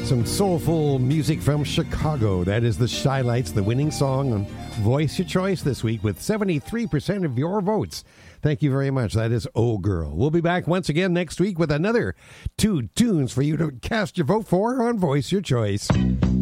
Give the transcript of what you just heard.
Some soulful music from Chicago. That is the Shy-Lites, the winning song on Voice Your Choice this week with 73% of your votes. Thank you very much. That is Oh Girl. We'll be back once again next week with another 2 tunes for you to cast your vote for on Voice Your Choice.